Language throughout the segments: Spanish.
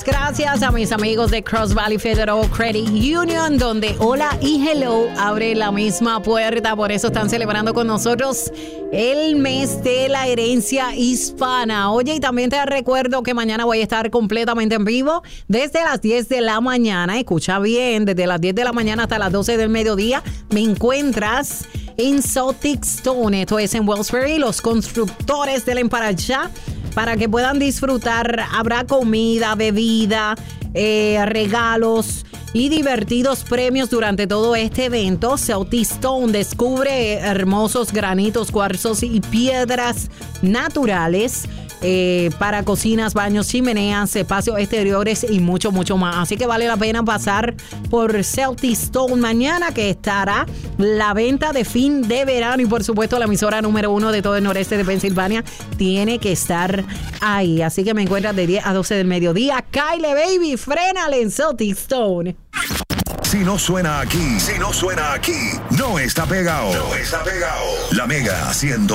gracias a mis amigos de Cross Valley Federal Credit Union, donde hola y hello abre la misma puerta. Por eso están celebrando con nosotros el mes de la herencia hispana. Oye, y también te recuerdo que mañana voy a estar completamente en vivo desde las 10 de la mañana. Escucha bien, desde las 10 de la mañana hasta las 12 del mediodía me encuentras en Celtic Stone. Esto es en Wells Ferry, los constructores del Emparachá, para que puedan disfrutar. Habrá comida, bebida, regalos y divertidos premios durante todo este evento. Celtic Stone descubre hermosos granitos, cuarzos y piedras naturales para cocinas, baños, chimeneas, espacios exteriores y mucho, mucho más. Así que vale la pena pasar por Celtic Stone mañana, que estará la venta de fin de verano. Y por supuesto, la emisora número 1 de todo el noreste de Pensilvania tiene que estar ahí. Así que me encuentras de 10 a 12 del mediodía. Kyle, baby, frénale en Celtic Stone. Si no suena aquí, no está pegado. No está pegado. La Mega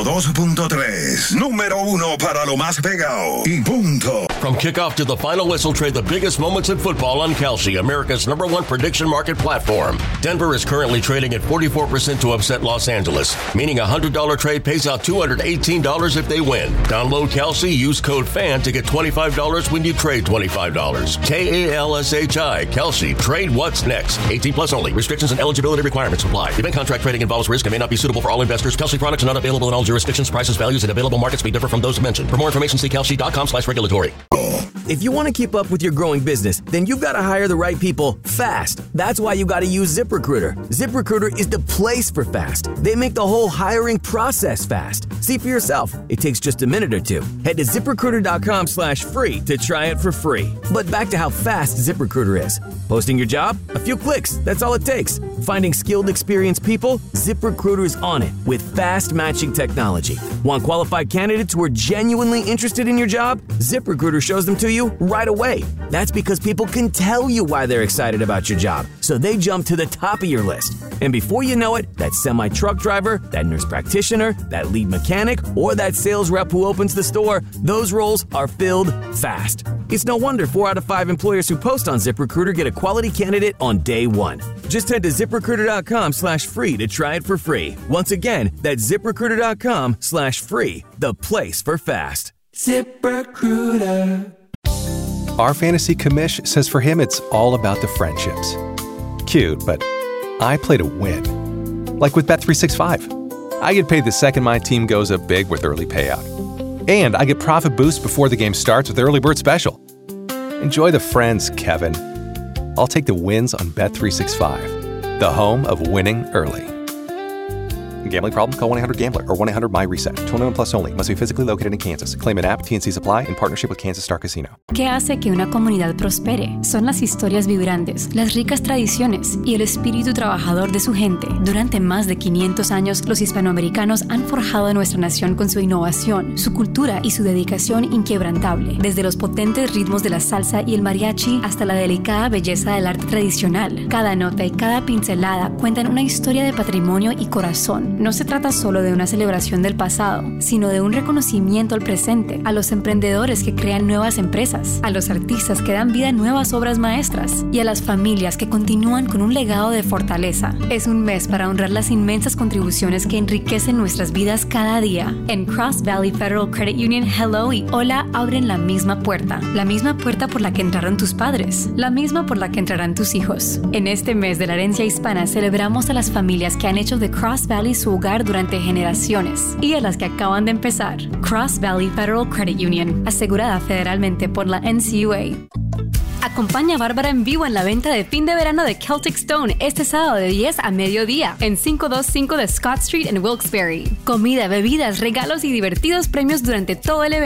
102.3, número 1 para lo más pegado. Y punto. From kickoff to the final whistle, trade the biggest moments in football on Kalshi, America's #1 prediction market platform. Denver is currently trading at 44% to upset Los Angeles, meaning a $100 trade pays out $218 if they win. Download Kalshi, use code FAN to get $25 when you trade $25. KALSHI, Kalshi, trade what's next. 18 plus only. Restrictions and eligibility requirements apply. Event contract trading involves risk and may not be suitable for all investors. Kalshi products are not available in all jurisdictions. Prices, values, and available markets may differ from those mentioned. For more information, see kalshi.com/regulatory. If you want to keep up with your growing business, then you've got to hire the right people fast. That's why you got to use ZipRecruiter. ZipRecruiter is the place for fast. They make the whole hiring process fast. See for yourself. It takes just a minute or two. Head to ZipRecruiter.com/free to try it for free. But back to how fast ZipRecruiter is. Posting your job? A few clicks. That's all it takes. Finding skilled, experienced people? ZipRecruiter is on it with fast matching technology. Want qualified candidates who are genuinely interested in your job? ZipRecruiter shows them to you right away. That's because people can tell you why they're excited about your job, so they jump to the top of your list. And before you know it, that semi-truck driver, that nurse practitioner, that lead mechanic, or that sales rep who opens the store, those roles are filled fast. It's no wonder 4 out of 5 employers who post on ZipRecruiter get a quality candidate on day one. Just head to ZipRecruiter.com/free to try it for free. Once again, that's ZipRecruiter.com/free, the place for fast. ZipRecruiter. Our fantasy commish says for him it's all about the friendships. Cute, but I play to win. Like with Bet365. I get paid the second my team goes up big with early payout. And I get profit boosts before the game starts with Early Bird Special. Enjoy the friends, Kevin. I'll take the wins on Bet365, the home of winning early. Gambling problem? Call 1-800-GAMBLER or 1-800-MY-RESET. 21 plus only. Must be physically located in Kansas. Claim an app. T&Cs apply in partnership with Kansas Star Casino. ¿Qué hace que una comunidad prospere? Son las historias vibrantes, las ricas tradiciones y el espíritu trabajador de su gente. Durante más de 500 años, los hispanoamericanos han forjado a nuestra nación con su innovación, su cultura y su dedicación inquebrantable. Desde los potentes ritmos de la salsa y el mariachi hasta la delicada belleza del arte tradicional. Cada nota y cada pincelada cuentan una historia de patrimonio y corazón. No se trata solo de una celebración del pasado, sino de un reconocimiento al presente, a los emprendedores que crean nuevas empresas, a los artistas que dan vida a nuevas obras maestras y a las familias que continúan con un legado de fortaleza. Es un mes para honrar las inmensas contribuciones que enriquecen nuestras vidas cada día. En Cross Valley Federal Credit Union, Hello y Hola abren la misma puerta por la que entraron tus padres, la misma por la que entrarán tus hijos. En este mes de la herencia hispana celebramos a las familias que han hecho de Cross Valley su hogar durante generaciones y a las que acaban de empezar. Cross Valley Federal Credit Union, asegurada federalmente por la NCUA. Acompaña a Bárbara en vivo en la venta de fin de verano de Celtic Stone este sábado de 10 a mediodía en 525 de Scott Street en Wilkes-Barre. Comida, bebidas, regalos y divertidos premios durante todo el evento.